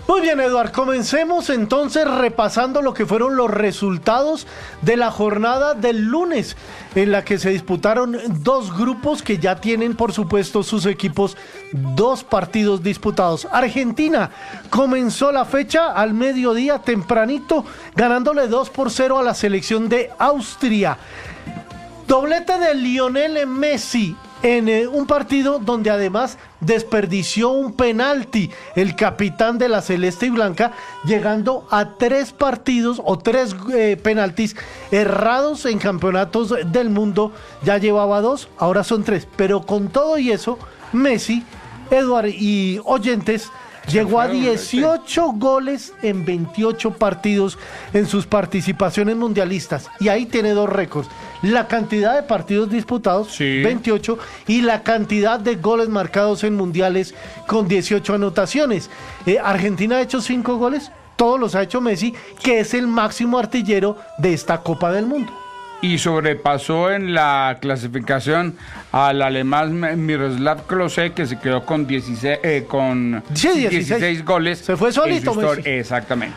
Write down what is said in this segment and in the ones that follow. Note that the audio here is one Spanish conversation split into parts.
Muy bien, Eduard, comencemos entonces repasando lo que fueron los resultados de la jornada del lunes, en la que se disputaron dos grupos que ya tienen, por supuesto, sus equipos, dos partidos disputados. Argentina comenzó la fecha al mediodía tempranito, ganándole 2-0 a la selección de Austria. Doblete de Lionel Messi en un partido donde además desperdició un penalti el capitán de la Celeste y Blanca, llegando a 3 partidos o 3 penaltis errados en campeonatos del mundo. Ya llevaba 2, ahora son 3, pero con todo y eso, Messi, Eduard y oyentes, llegó a 18 goles en 28 partidos en sus participaciones mundialistas. Y ahí tiene 2 récords. La cantidad de partidos disputados, sí, 28, y la cantidad de goles marcados en mundiales con 18 anotaciones. Argentina ha hecho 5 goles, todos los ha hecho Messi, que es el máximo artillero de esta Copa del Mundo. Y sobrepasó en la clasificación al alemán Miroslav Klose, que se quedó con 16 goles. Se fue solito, Messi. Exactamente.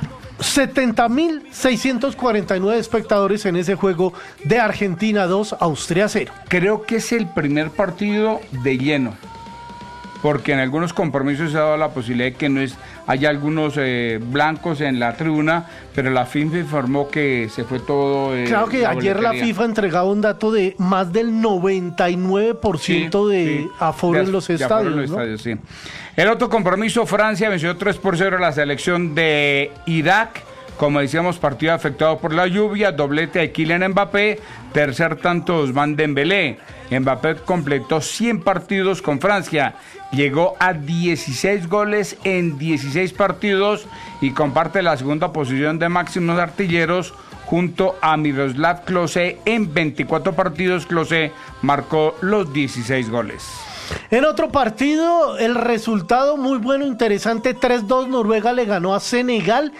70.649 espectadores en ese juego de Argentina 2, Austria 0. Creo que es el primer partido de lleno, porque en algunos compromisos se ha dado la posibilidad de que haya algunos blancos en la tribuna, pero la FIFA informó que se fue todo. Claro que ayer la FIFA entregaba un dato de más del 99% de aforo en los estadios, ¿no? Sí. El otro compromiso, Francia venció 3-0 a la selección de Irak. Como decíamos, partido afectado por la lluvia, doblete de Kylian Mbappé, tercer tanto Ousmane Dembélé. Mbappé completó 100 partidos con Francia, llegó a 16 goles en 16 partidos y comparte la segunda posición de máximos artilleros junto a Miroslav Klose. En 24 partidos, Klose marcó los 16 goles. En otro partido, el resultado muy bueno, interesante, 3-2, Noruega le ganó a Senegal.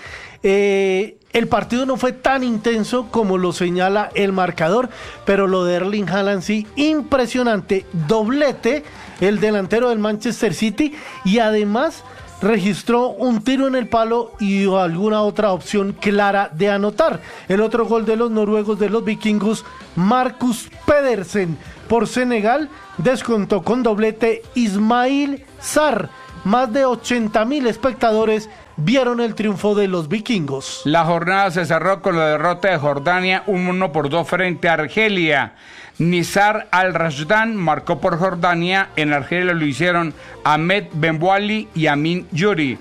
El partido no fue tan intenso como lo señala el marcador, pero lo de Erling Haaland sí, impresionante, doblete, el delantero del Manchester City, y además registró un tiro en el palo y alguna otra opción clara de anotar. El otro gol de los noruegos, de los vikingos, Marcus Pedersen por Senegal, descontó con doblete Ismail Sarr. Más de 80.000 espectadores vieron el triunfo de los vikingos. La jornada se cerró con la derrota de Jordania 1-2 frente a Argelia. Nizar Al-Rashdan marcó por Jordania. En Argelia lo hicieron Ahmed Benwali y Amin Yuri.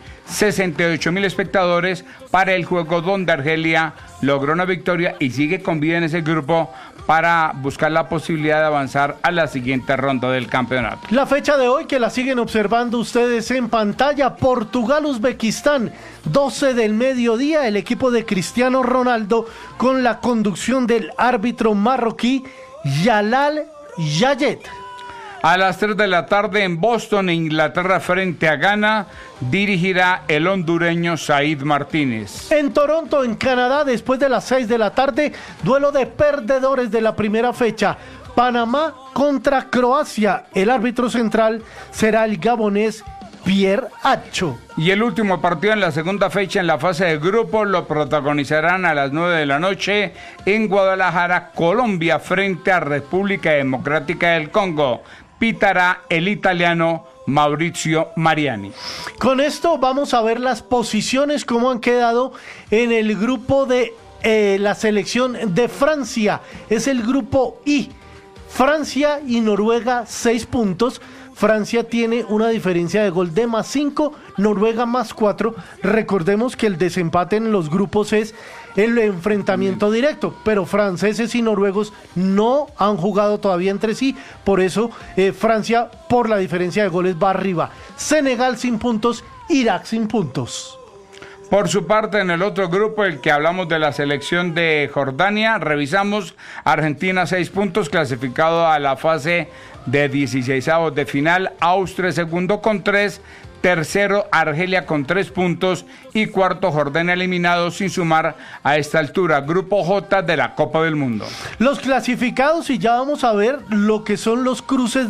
68.000 espectadores para el juego donde Argelia logró una victoria y sigue con vida en ese grupo para buscar la posibilidad de avanzar a la siguiente ronda del campeonato. La fecha de hoy, que la siguen observando ustedes en pantalla, Portugal-Uzbekistán, 12 del mediodía, el equipo de Cristiano Ronaldo con la conducción del árbitro marroquí Jalal Yayet. A las 3 de la tarde en Boston, Inglaterra frente a Ghana, dirigirá el hondureño Said Martínez. En Toronto, en Canadá, después de las 6 de la tarde, duelo de perdedores de la primera fecha. Panamá contra Croacia. El árbitro central será el gabonés Pierre Acho. Y el último partido en la segunda fecha en la fase de grupo lo protagonizarán a las 9 de la noche en Guadalajara, Colombia, frente a República Democrática del Congo. Pitará el italiano Maurizio Mariani. Con esto vamos a ver las posiciones, cómo han quedado en el grupo de la selección de Francia. Es el grupo I. Francia y Noruega, 6 puntos. Francia tiene una diferencia de gol de +5, Noruega +4. Recordemos que el desempate en los grupos es el enfrentamiento directo, pero franceses y noruegos no han jugado todavía entre sí, por eso Francia, por la diferencia de goles, va arriba. Senegal sin puntos, Irak sin puntos. Por su parte, en el otro grupo, el que hablamos de la selección de Jordania, revisamos Argentina 6 puntos, clasificado a la fase de 16avos de final, Austria segundo con 3, tercero Argelia con 3 puntos y cuarto Jordania eliminado sin sumar a esta altura, grupo J de la Copa del Mundo. Los clasificados, y ya vamos a ver lo que son los cruces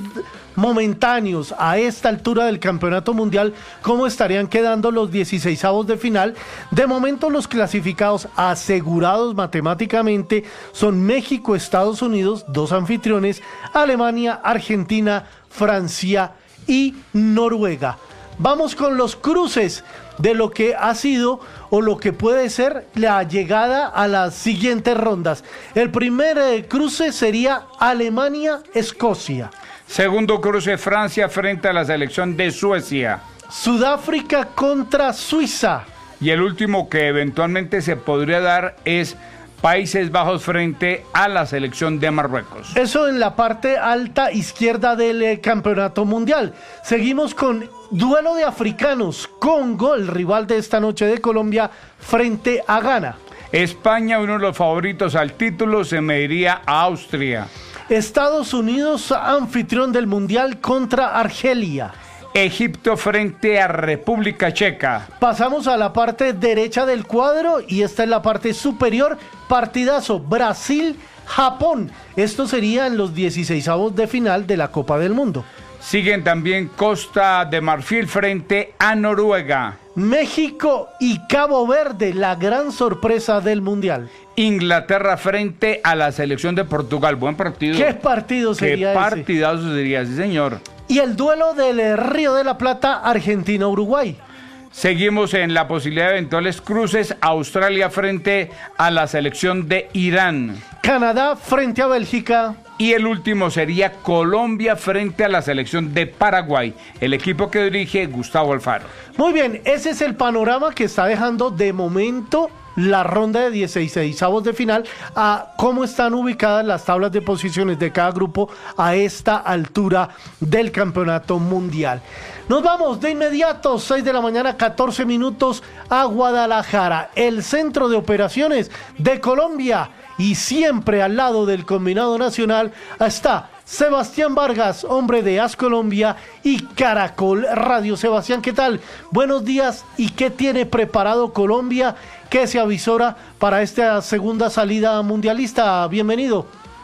momentáneos a esta altura del campeonato mundial, cómo estarían quedando los 16avos de final. De momento los clasificados asegurados matemáticamente son México, Estados Unidos, 2 anfitriones, Alemania, Argentina, Francia y Noruega. Vamos con los cruces de lo que ha sido o lo que puede ser la llegada a las siguientes rondas. El primer cruce sería Alemania-Escocia. Segundo cruce, Francia frente a la selección de Suecia. Sudáfrica contra Suiza. Y el último que eventualmente se podría dar es Países Bajos frente a la selección de Marruecos. Eso en la parte alta izquierda del campeonato mundial. Seguimos con duelo de africanos. Congo, el rival de esta noche de Colombia, frente a Ghana. España, uno de los favoritos al título, se mediría a Austria. Estados Unidos, anfitrión del mundial, contra Argelia. Egipto frente a República Checa. Pasamos a la parte derecha del cuadro y esta es la parte superior. Partidazo, Brasil-Japón. Esto sería en los 16avos de final de la Copa del Mundo. Siguen también Costa de Marfil frente a Noruega. México y Cabo Verde, la gran sorpresa del mundial. Inglaterra frente a la selección de Portugal. Buen partido. ¿Qué partido sería ese? Qué partidazo sería, sí señor. Y el duelo del Río de la Plata, Argentina-Uruguay. Seguimos en la posibilidad de eventuales cruces. Australia frente a la selección de Irán. Canadá frente a Bélgica. Y el último sería Colombia frente a la selección de Paraguay, el equipo que dirige Gustavo Alfaro. Muy bien, ese es el panorama que está dejando de momento la ronda de 16avos de final, a cómo están ubicadas las tablas de posiciones de cada grupo a esta altura del campeonato mundial. Nos vamos de inmediato, 6 de la mañana, 14 minutos, a Guadalajara, el centro de operaciones de Colombia, y siempre al lado del combinado nacional está Sebastián Vargas, hombre de AS Colombia y Caracol Radio. Sebastián, ¿qué tal? Buenos días. ¿Y qué tiene preparado Colombia? ¿Qué se avisora para esta segunda salida mundialista? Bienvenido.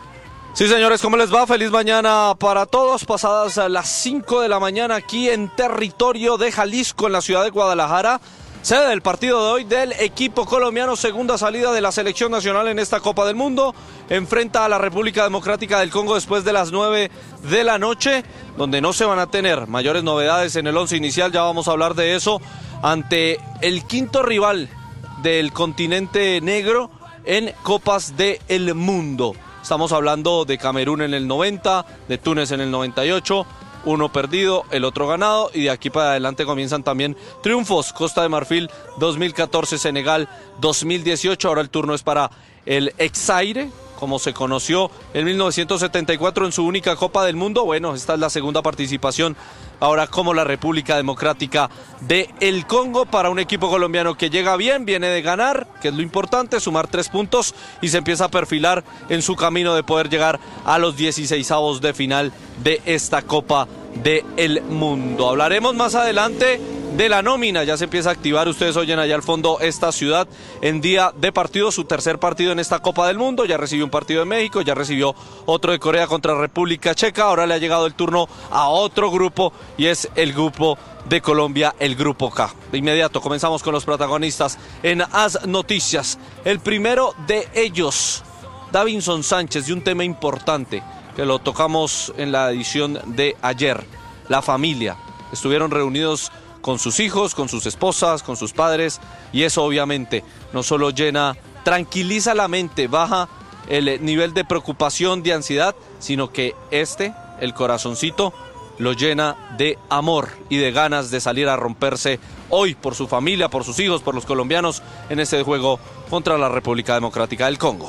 Sí, señores, ¿cómo les va? Feliz mañana para todos. Pasadas a las 5 de la mañana aquí en territorio de Jalisco, en la ciudad de Guadalajara. Sede del partido de hoy del equipo colombiano, segunda salida de la selección nacional en esta Copa del Mundo. Enfrenta a la República Democrática del Congo después de las 9 de la noche, donde no se van a tener mayores novedades en el once inicial, ya vamos a hablar de eso, ante el quinto rival del continente negro en Copas del Mundo. Estamos hablando de Camerún en el 90, de Túnez en el 98, uno perdido, el otro ganado, y de aquí para adelante comienzan también triunfos. Costa de Marfil 2014, Senegal 2018, ahora el turno es para el Exaire, como se conoció en 1974 en su única Copa del Mundo. Bueno, esta es la segunda participación ahora como la República Democrática del Congo para un equipo colombiano que llega bien, viene de ganar, que es lo importante, sumar 3 puntos y se empieza a perfilar en su camino de poder llegar a los 16avos de final de esta Copa del Mundo. Hablaremos más adelante de la nómina, ya se empieza a activar, ustedes oyen allá al fondo esta ciudad en día de partido, su tercer partido en esta Copa del Mundo, ya recibió un partido de México, ya recibió otro de Corea contra República Checa, ahora le ha llegado el turno a otro grupo y es el grupo de Colombia, el grupo K. De inmediato comenzamos con los protagonistas en AS Noticias. El primero de ellos, Davinson Sánchez, de un tema importante que lo tocamos en la edición de ayer, la familia. Estuvieron reunidos con sus hijos, con sus esposas, con sus padres, y eso obviamente no solo tranquiliza la mente, baja el nivel de preocupación, de ansiedad, sino que el corazoncito, lo llena de amor y de ganas de salir a romperse hoy por su familia, por sus hijos, por los colombianos en este juego contra la República Democrática del Congo.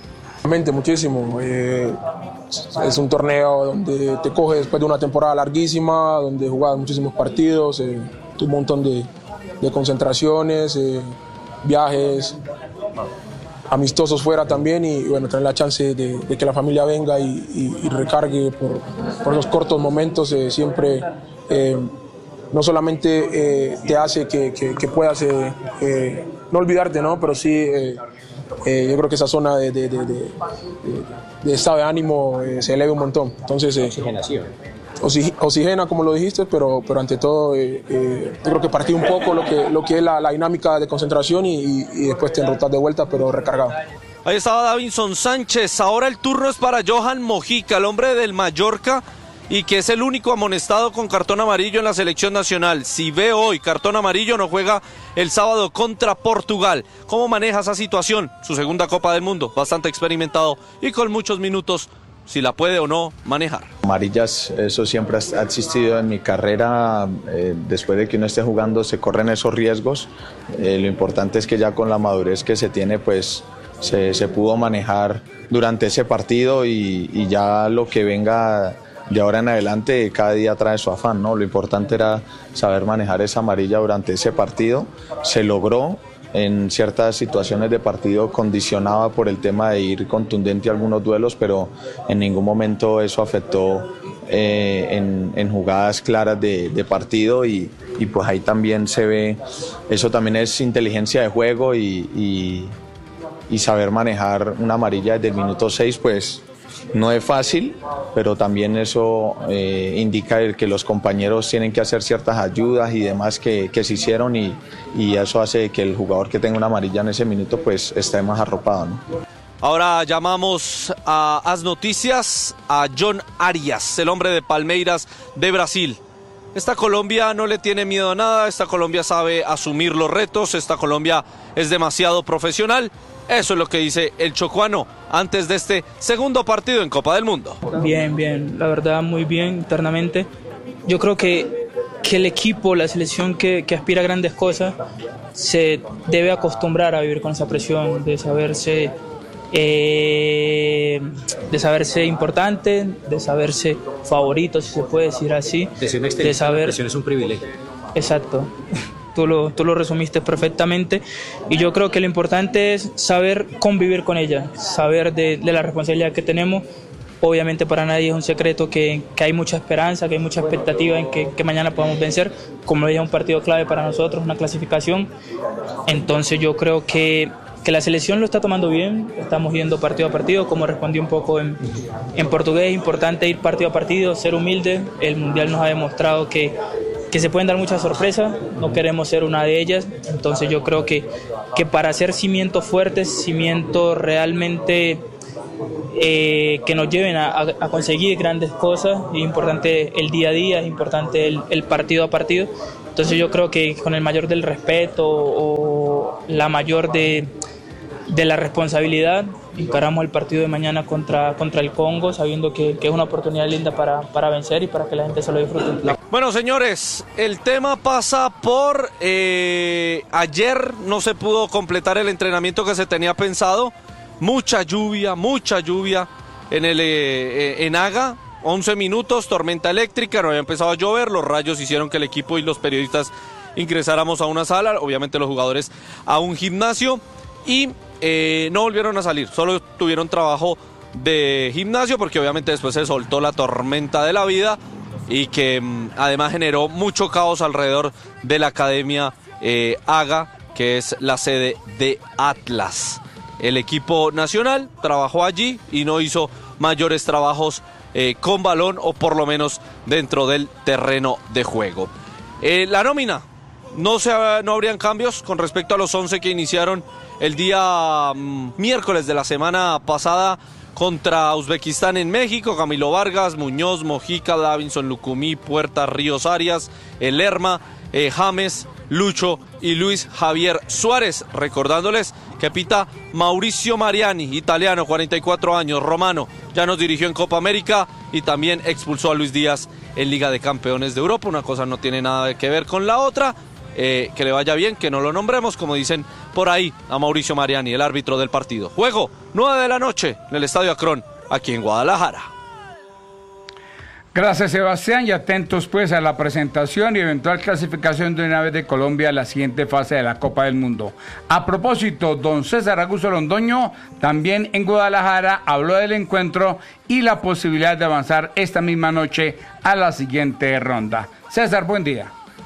Muchísimo. Es un torneo donde te coge después de una temporada larguísima, donde jugabas muchísimos partidos, un montón de concentraciones, viajes amistosos fuera también, y bueno, tener la chance de que la familia venga y recargue por los cortos momentos siempre no solamente te hace que puedas no olvidarte, ¿no? Pero sí yo creo que esa zona de estado de ánimo se eleva un montón. Entonces, oxigena, como lo dijiste, pero ante todo yo creo que partí un poco lo que es la dinámica de concentración y después te enrotas de vuelta, pero recargado. Ahí estaba Davinson Sánchez. Ahora el turno es para Johan Mojica, el hombre del Mallorca, y que es el único amonestado con cartón amarillo en la selección nacional. Si ve hoy cartón amarillo, no juega el sábado contra Portugal. ¿Cómo maneja esa situación? Su segunda Copa del Mundo, bastante experimentado y con muchos minutos, si la puede o no manejar. Amarillas, eso siempre ha existido en mi carrera. Después de que uno esté jugando se corren esos riesgos. Lo importante es que ya con la madurez que se tiene, pues se pudo manejar durante ese partido y ya lo que venga de ahora en adelante cada día trae su afán, ¿no? Lo importante era saber manejar esa amarilla durante ese partido. Se logró. En ciertas situaciones de partido condicionaba por el tema de ir contundente a algunos duelos, pero en ningún momento eso afectó en jugadas claras de partido y pues ahí también se ve, eso también es inteligencia de juego y saber manejar una amarilla desde el minuto 6, pues no es fácil, pero también eso indica que los compañeros tienen que hacer ciertas ayudas y demás que se hicieron y eso hace que el jugador que tenga una amarilla en ese minuto pues esté más arropado, ¿no? Ahora llamamos a As Noticias a John Arias, el hombre de Palmeiras de Brasil. Esta Colombia no le tiene miedo a nada, esta Colombia sabe asumir los retos, esta Colombia es demasiado profesional. Eso es lo que dice el chocuano antes de este segundo partido en Copa del Mundo. Bien, la verdad muy bien internamente. Yo creo que el equipo, la selección que aspira a grandes cosas, se debe acostumbrar a vivir con esa presión, de saberse importante, de saberse favorito, si se puede decir así. De saber, la presión es un privilegio. Exacto. Tú lo resumiste perfectamente y yo creo que lo importante es saber convivir con ella, saber de la responsabilidad que tenemos. Obviamente para nadie es un secreto que hay mucha esperanza, que hay mucha expectativa en que mañana podamos vencer. Como dije, es un partido clave para nosotros, una clasificación. Entonces yo creo que la selección lo está tomando bien, estamos yendo partido a partido, como respondí un poco en portugués. Es importante ir partido a partido, ser humilde. El Mundial nos ha demostrado que se pueden dar muchas sorpresas, no queremos ser una de ellas. Entonces yo creo que para hacer cimientos fuertes, cimientos realmente que nos lleven a conseguir grandes cosas, es importante el día a día, es importante el partido a partido. Entonces yo creo que con el mayor del respeto o la mayor de la responsabilidad, encaramos el partido de mañana contra el Congo, sabiendo que es una oportunidad linda para vencer y para que la gente se lo disfrute. Bueno, señores, el tema pasa por ayer no se pudo completar el entrenamiento que se tenía pensado. Mucha lluvia en Haga. 11 minutos, tormenta eléctrica, no había empezado a llover, los rayos hicieron que el equipo y los periodistas ingresáramos a una sala, obviamente los jugadores a un gimnasio y no volvieron a salir, solo tuvieron trabajo de gimnasio porque obviamente después se soltó la tormenta de la vida y que además generó mucho caos alrededor de la academia Haga, que es la sede de Atlas. El equipo nacional trabajó allí y no hizo mayores trabajos con balón o por lo menos dentro del terreno de juego. La nómina, no habrían cambios con respecto a los 11 que iniciaron el día miércoles de la semana pasada contra Uzbekistán en México. Camilo Vargas, Muñoz, Mojica, Davinson, Lucumí, Puerta, Ríos Arias, Lerma, James, Lucho y Luis Javier Suárez. Recordándoles que pita Mauricio Mariani, italiano, 44 años, romano, ya nos dirigió en Copa América y también expulsó a Luis Díaz en Liga de Campeones de Europa. Una cosa no tiene nada que ver con la otra. Que le vaya bien, que no lo nombremos, como dicen por ahí, a Mauricio Mariani, el árbitro del partido. Juego 9 de la noche en el Estadio Akron, aquí en Guadalajara. Gracias, Sebastián, y atentos pues a la presentación y eventual clasificación de una vez de Colombia a la siguiente fase de la Copa del Mundo. A propósito, don César Augusto Londoño también en Guadalajara habló del encuentro y la posibilidad de avanzar esta misma noche a la siguiente ronda. César, buen día.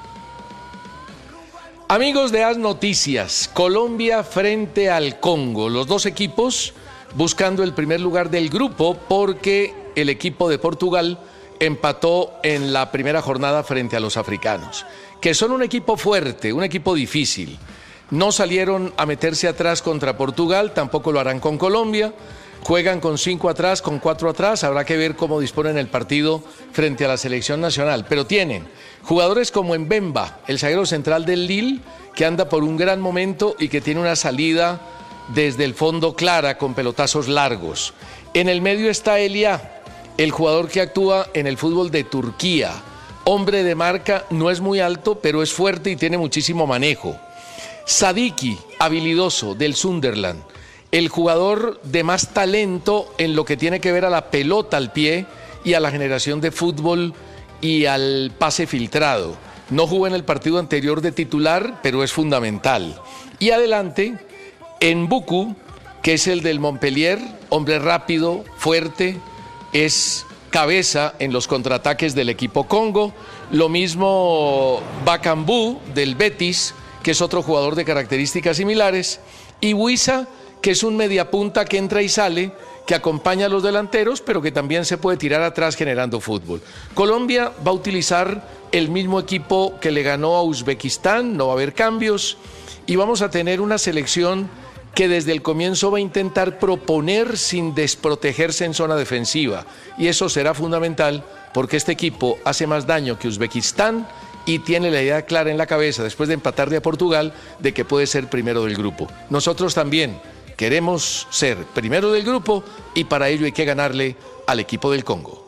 Amigos de As Noticias, Colombia frente al Congo, los dos equipos buscando el primer lugar del grupo porque el equipo de Portugal empató en la primera jornada frente a los africanos, que son un equipo fuerte, un equipo difícil. No salieron a meterse atrás contra Portugal, tampoco lo harán con Colombia. Juegan con 5 atrás, con 4 atrás, habrá que ver cómo disponen el partido frente a la selección nacional. Pero tienen jugadores como Mbemba, el zaguero central del Lille, que anda por un gran momento y que tiene una salida desde el fondo clara con pelotazos largos. En el medio está Elia, el jugador que actúa en el fútbol de Turquía. Hombre de marca, no es muy alto, pero es fuerte y tiene muchísimo manejo. Sadiki, habilidoso, del Sunderland. El jugador de más talento en lo que tiene que ver a la pelota al pie y a la generación de fútbol y al pase filtrado. No jugó en el partido anterior de titular, pero es fundamental. Y adelante, Mbuku, que es el del Montpellier, hombre rápido, fuerte, es cabeza en los contraataques del equipo Congo. Lo mismo Bakambu, del Betis, que es otro jugador de características similares. Y Wissa, que es un mediapunta que entra y sale, que acompaña a los delanteros, pero que también se puede tirar atrás generando fútbol. Colombia va a utilizar el mismo equipo que le ganó a Uzbekistán, no va a haber cambios, y vamos a tener una selección que desde el comienzo va a intentar proponer sin desprotegerse en zona defensiva, y eso será fundamental porque este equipo hace más daño que Uzbekistán y tiene la idea clara en la cabeza, después de empatarle a Portugal, de que puede ser primero del grupo. Nosotros también queremos ser primero del grupo y para ello hay que ganarle al equipo del Congo.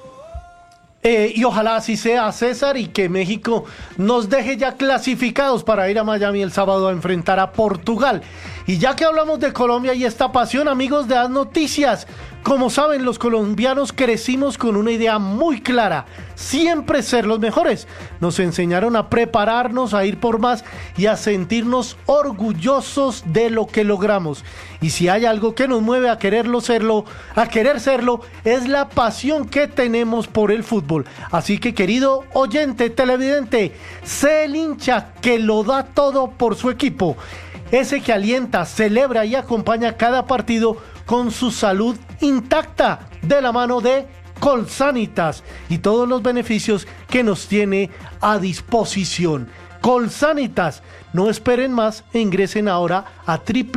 Y ojalá así sea, César, y que México nos deje ya clasificados para ir a Miami el sábado a enfrentar a Portugal. Y ya que hablamos de Colombia y esta pasión, amigos de Haz Noticias, como saben, los colombianos crecimos con una idea muy clara: siempre ser los mejores. Nos enseñaron a prepararnos, a ir por más y a sentirnos orgullosos de lo que logramos. Y si hay algo que nos mueve a querer serlo, es la pasión que tenemos por el fútbol. Así que, querido oyente, televidente, sé el hincha que lo da todo por su equipo. Ese que alienta, celebra y acompaña cada partido con su salud intacta, de la mano de Colsanitas y todos los beneficios que nos tiene a disposición. Colsanitas, no esperen más e ingresen ahora a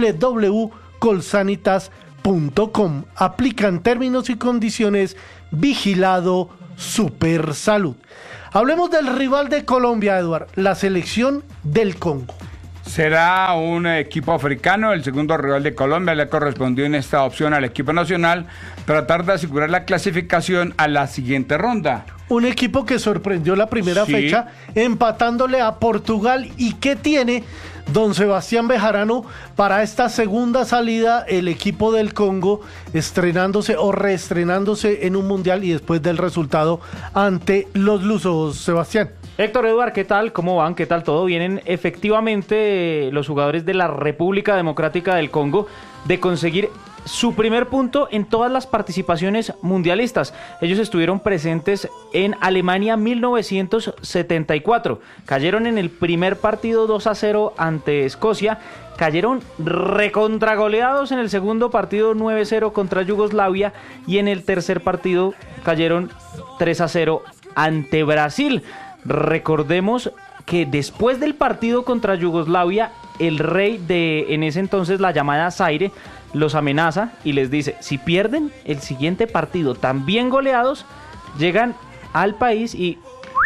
www.colsanitas.com. Aplican términos y condiciones. Vigilado Supersalud. Hablemos del rival de Colombia, Eduard, la selección del Congo. Será un equipo africano, el segundo rival de Colombia. Le correspondió en esta opción al equipo nacional tratar de asegurar la clasificación a la siguiente ronda. Un equipo que sorprendió la primera fecha empatándole a Portugal, y que tiene don Sebastián Bejarano para esta segunda salida, el equipo del Congo estrenándose o reestrenándose en un mundial y después del resultado ante los lusos. Sebastián. Héctor, Eduard, ¿qué tal? ¿Cómo van? ¿Qué tal todo? Vienen efectivamente los jugadores de la República Democrática del Congo de conseguir su primer punto en todas las participaciones mundialistas. Ellos estuvieron presentes en Alemania 1974. Cayeron en el primer partido 2-0 ante Escocia. Cayeron recontragoleados en el segundo partido 9-0 contra Yugoslavia. Y en el tercer partido cayeron 3-0 ante Brasil. Recordemos que después del partido contra Yugoslavia, el rey de en ese entonces la llamada Zaire los amenaza y les dice: si pierden el siguiente partido también goleados, llegan al país y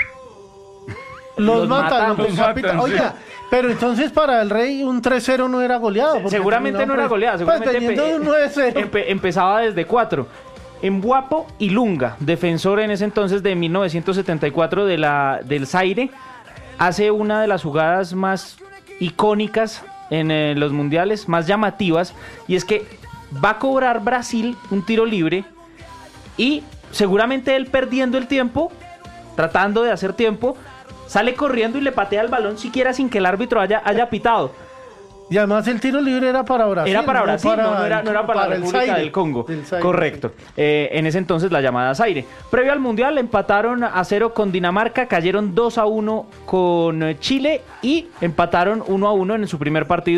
los matan. Oiga, pero entonces para el rey un 3-0 no era goleado. Seguramente no era goleado, seguramente empezaba desde 4. Mbuapo Ilunga, defensor en ese entonces de 1974 del Zaire, hace una de las jugadas más icónicas en los mundiales, más llamativas, y es que va a cobrar Brasil un tiro libre y seguramente él, perdiendo el tiempo, tratando de hacer tiempo, sale corriendo y le patea el balón siquiera sin que el árbitro haya pitado. Y además el tiro libre era para Brasil. Era para Brasil, no era para la República del Congo. Correcto. En ese entonces la llamada Zaire. Previo al Mundial empataron 0 con Dinamarca, cayeron 2-1 con Chile y empataron 1-1 en su primer partido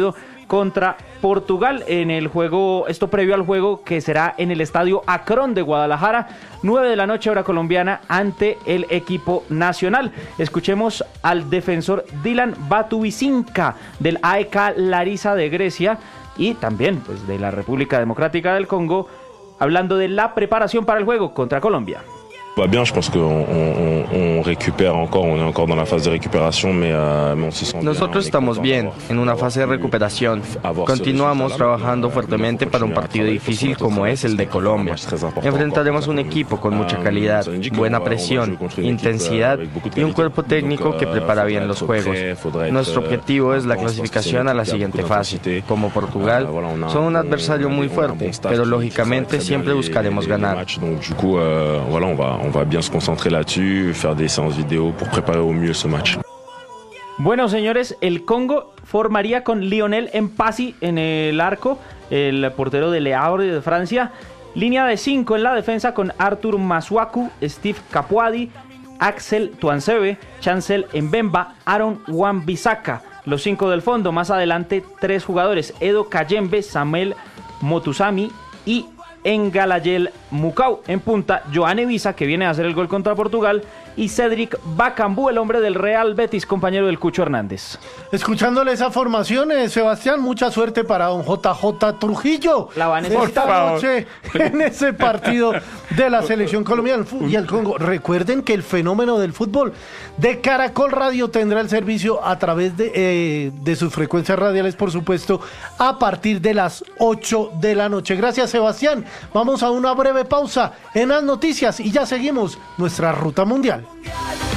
contra Portugal en el juego, esto previo al juego que será en el Estadio Akron de Guadalajara, 9 de la noche hora colombiana, ante el equipo nacional. Escuchemos al defensor Dilan Batubicinca del AEK Larisa de Grecia y también pues de la República Democrática del Congo, hablando de la preparación para el juego contra Colombia. Va bien, je pense qu'on récupère encore, on est encore dans la phase de récupération, mais on s'y sent. Nosotros estamos bien, en una fase de recuperación. Continuamos trabajando fuertemente para un partido difícil como es el de Colombia. Enfrentaremos un equipo con mucha calidad, buena presión, intensidad y un cuerpo técnico que prepara bien los juegos. Nuestro objetivo es la clasificación a la siguiente fase. Como Portugal, son un adversario muy fuerte, pero lógicamente siempre buscaremos ganar. On va bien se concentrer là-dessus, faire des séances vidéo pour préparer au mieux ce match. Bueno, señores, el Congo formaría con Lionel Mpassi en el arco, el portero de Le Havre de Francia. Línea de 5 en la defensa con Arthur Masuaku, Steve Capuadi, Axel Tuansebe, Chancel Mbemba, Aaron Wan-Bissaka. Los 5 del fondo, más adelante 3 jugadores, Edo Kayembe, Samuel Motusami y Ngalayel Mukau. En punta, Joan Evisa, que viene a hacer el gol contra Portugal, y Cedric Bakambu, el hombre del Real Betis, compañero del Cucho Hernández. Escuchándole esa formación, Sebastián, mucha suerte para don JJ Trujillo. La va a necesitar esta noche en ese partido de la selección colombiana y el Congo. Recuerden que el fenómeno del fútbol de Caracol Radio tendrá el servicio a través de sus frecuencias radiales, por supuesto, a partir de las 8 de la noche. Gracias, Sebastián. Vamos a una breve pausa en las noticias y ya seguimos nuestra ruta mundial.